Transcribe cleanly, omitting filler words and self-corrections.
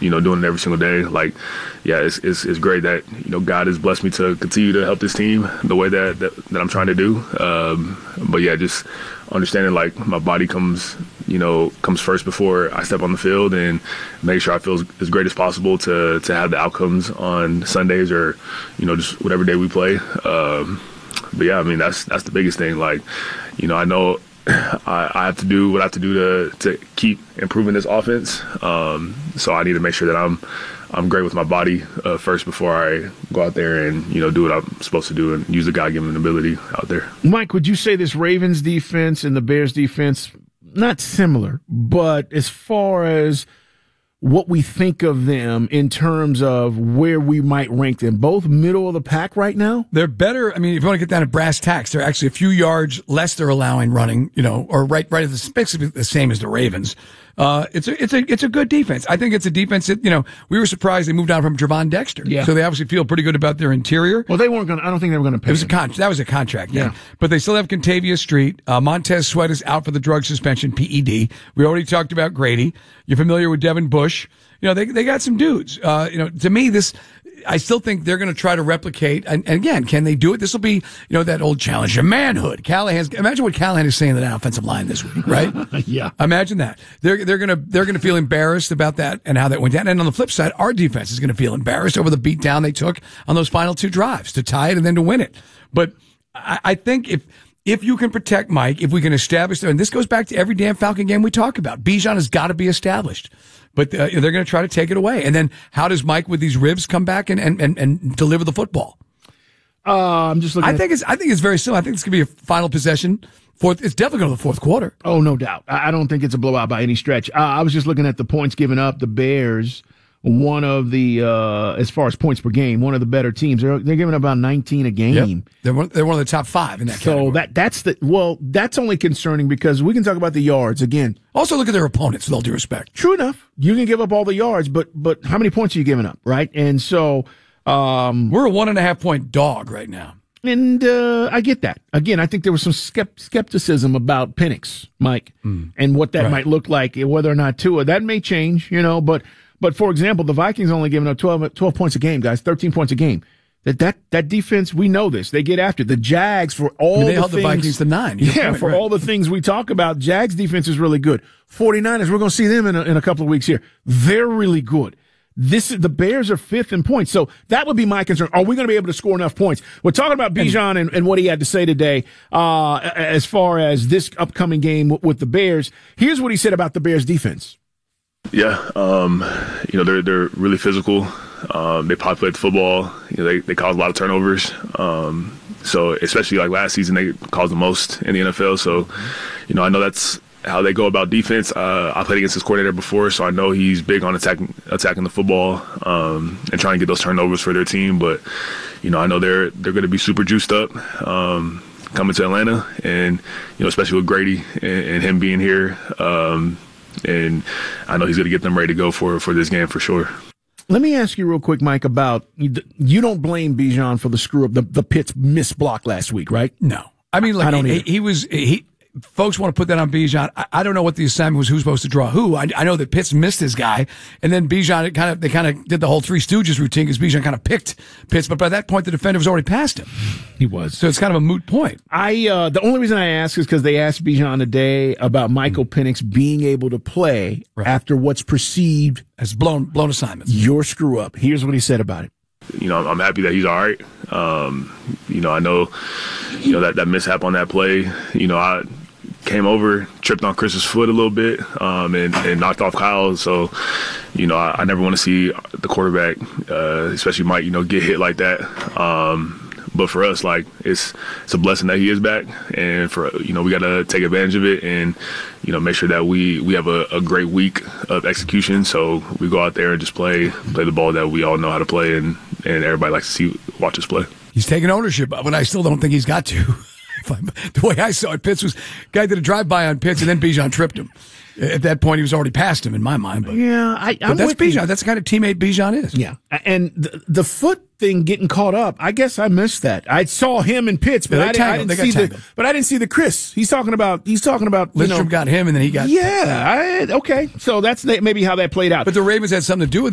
doing it every single day. Like, yeah, it's great that, God has blessed me to continue to help this team the way that I'm trying to do. But yeah, just understanding like my body comes first before I step on the field, and make sure I feel as great as possible to have the outcomes on Sundays or, just whatever day we play. But yeah, I mean, that's the biggest thing. Like, I know I have to do what I have to do to keep improving this offense. So I need to make sure that I'm great with my body first before I go out there and, do what I'm supposed to do and use the God-given ability out there. Mike, would you say this Ravens defense and the Bears defense, not similar, but as far as what we think of them in terms of where we might rank them, both middle of the pack right now? They're better. I mean, if you want to get down to brass tacks, they're actually a few yards less they're allowing running, or right at basically the same as the Ravens. It's a good defense. I think it's a defense that, we were surprised they moved on from Javon Dexter. Yeah. So they obviously feel pretty good about their interior. Well, I don't think they were going to pay him. That was a contract. Yeah. But they still have Contavious Street. Montez Sweat is out for the drug suspension, PED. We already talked about Grady. You're familiar with Devin Bush. They got some dudes. To me, I still think they're going to try to replicate. And again, can they do it? This will be, that old challenge of manhood. Imagine what Callahan is saying to that offensive line this week, right? Yeah. Imagine that. They're going to feel embarrassed about that and how that went down. And on the flip side, our defense is going to feel embarrassed over the beatdown they took on those final two drives to tie it and then to win it. But I think if you can protect Mike, if we can establish, and this goes back to every damn Falcon game we talk about, Bijan has got to be established. But they're going to try to take it away. And then how does Mike with these ribs come back and deliver the football? I'm just looking. I think it's very simple. I think it's going to be a final possession. It's definitely going to the fourth quarter. Oh, no doubt. I don't think it's a blowout by any stretch. I was just looking at the points given up. The Bears, one of the as far as points per game, one of the better teams. They're giving about 19 a game. Yep. They're one of the top 5 in that category. So that's only concerning because we can talk about the yards again. Also look at their opponents with all due respect. True enough. You can give up all the yards, but how many points are you giving up, right? And so we're a 1.5 point dog right now. And I get that. Again, I think there was some skepticism about Penix, Mike, and what that might look like, whether or not Tua. That may change, But for example, the Vikings only giving up 12 points a game, guys, 13 points a game. That defense, we know this. They get after the Jags for all they held the Vikings to 9. All the things we talk about. Jags defense is really good. 49ers, we're going to see them in a couple of weeks here. They're really good. The Bears are 5th in points. So that would be my concern. Are we going to be able to score enough points? We're talking about Bijan and what he had to say today, as far as this upcoming game with the Bears. Here's what he said about the Bears defense. Yeah. They're really physical. They populate the football. They cause a lot of turnovers. So especially like last season, they caused the most in the NFL. So, I know that's how they go about defense. I played against this coordinator before, so I know he's big on attacking the football and trying to get those turnovers for their team. But, I know they're going to be super juiced up coming to Atlanta, and especially with Grady and him being here. And I know he's going to get them ready to go for this game for sure. Let me ask you real quick, Mike, about you don't blame Bijan for the screw up, the Pitts missed block last week, right? No. I mean, folks want to put that on Bijan. I don't know what the assignment was, who's supposed to draw who. I know that Pitts missed his guy, and then Bijan, they kind of did the whole Three Stooges routine because Bijan kind of picked Pitts, but by that point, the defender was already past him. He was. So it's kind of a moot point. The only reason I ask is because they asked Bijan today about Michael Penix being able to play after what's perceived as blown assignments. Your screw up. Here's what he said about it. I'm happy that he's all right. I know, that mishap on that play, I came over, tripped on Chris's foot a little bit, and knocked off Kyle. So, I never want to see the quarterback, especially Mike, get hit like that. But for us, like, it's a blessing that he is back, and for we got to take advantage of it and make sure that we have a great week of execution. So we go out there and just play the ball that we all know how to play, and everybody likes to watch us play. He's taking ownership, but I still don't think he's got to. The way I saw it, Pitts was guy did a drive-by on Pitts, and then Bijan tripped him. At that point, he was already past him in my mind. But, but that's Bijan. That's the kind of teammate Bijan is. Yeah, and the foot thing getting caught up, I guess I missed that. I saw him in Pitts, but I didn't see the Chris. He's talking about. Lindstrom got him, and then he got. Yeah. Okay. So that's maybe how that played out. But the Ravens had something to do with it.